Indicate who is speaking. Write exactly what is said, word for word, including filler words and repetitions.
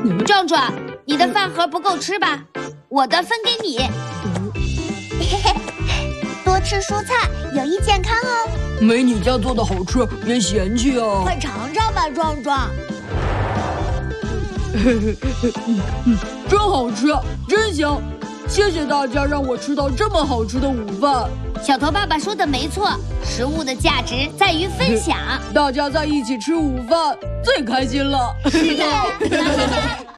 Speaker 1: 壮壮，你的饭盒不够吃吧？我的分给你。
Speaker 2: 多吃蔬菜有益健康哦。
Speaker 3: 没你家做的好吃，别嫌弃啊！
Speaker 2: 快尝尝吧，壮壮。
Speaker 3: 真好吃，真香！谢谢大家让我吃到这么好吃的午饭。
Speaker 1: 小头爸爸说的没错，食物的价值在于分享。
Speaker 3: 大家在一起吃午饭最开心了。
Speaker 1: 是的。